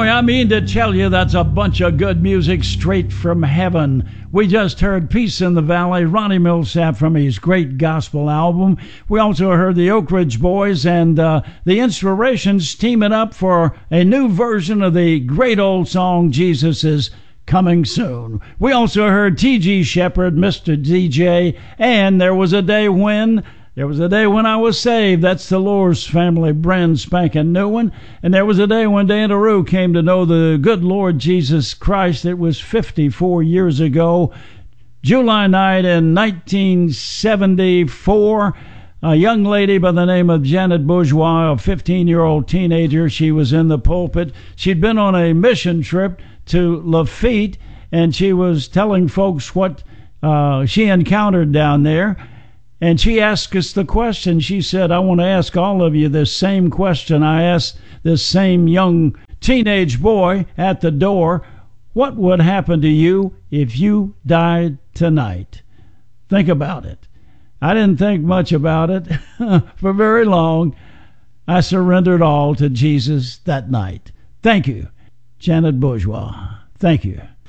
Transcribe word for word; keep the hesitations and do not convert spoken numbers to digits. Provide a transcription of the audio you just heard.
I mean to tell you, that's a bunch of good music straight from heaven. We just heard Peace in the Valley, Ronnie Milsap from his great gospel album. We also heard the Oak Ridge Boys and uh, the Inspirations teaming up for a new version of the great old song, Jesus is Coming Soon. We also heard T G Shepherd, Mister D J, and There Was a Day When... There was a day when I was saved. That's the Lohr's family brand spanking new one. And there was a day when Dan DeRue came to know the good Lord Jesus Christ. It was fifty-four years ago, July night in nineteen seventy-four. A young lady by the name of Janet Bourgeois, a fifteen-year-old teenager, she was in the pulpit. She'd been on a mission trip to Lafitte, and she was telling folks what uh, she encountered down there. And she asked us the question. She said, I want to ask all of you this same question I asked this same young teenage boy at the door. What would happen to you if you died tonight? Think about it. I didn't think much about it for very long. I surrendered all to Jesus that night. Thank you, Janet Bourgeois. Thank you.